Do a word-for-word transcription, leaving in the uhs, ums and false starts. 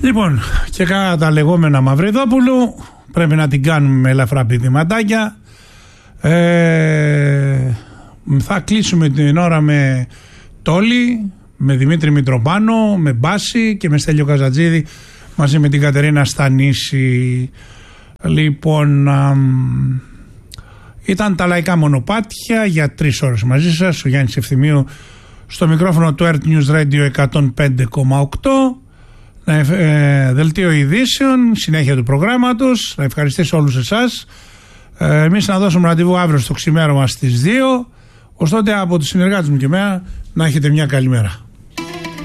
Λοιπόν, και κατά τα λεγόμενα Μαυριδόπουλου, πρέπει να την κάνουμε με ελαφρά πηδηματάκια. Ε, θα κλείσουμε την ώρα με Τόλι, με Δημήτρη Μητροπάνο, με Μπάση και με Στέλιο Καζατζίδη μαζί με την Κατερίνα Στανίση. Λοιπόν, α, ήταν τα λαϊκά μονοπάτια για τρεις ώρες μαζί σας. Ο Γιάννης Ευθυμίου στο μικρόφωνο του Earth News Radio εκατόν πέντε κόμμα οκτώ. Ε, δελτίο ειδήσεων, συνέχεια του προγράμματος. Να ευχαριστήσω όλους εσάς. Ε, εμείς να δώσουμε ραντεβού αύριο στο ξημέρωμα στις δύο. Ωστότε από τους συνεργάτες μου και εμένα να έχετε μια καλή μέρα.